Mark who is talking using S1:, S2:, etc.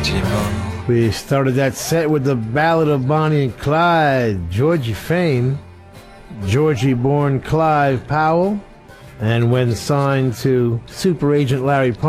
S1: quand il est mort.
S2: We started that set with the Ballad of Bonnie and Clyde, Georgie fame, Georgie born Clive Powell, and when signed to Super Agent Larry